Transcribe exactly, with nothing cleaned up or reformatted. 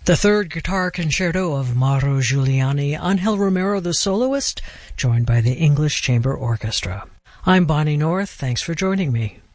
The third guitar concerto of Mauro Giuliani, Angel Romero the soloist, joined by the English Chamber Orchestra. I'm Bonnie North. Thanks for joining me.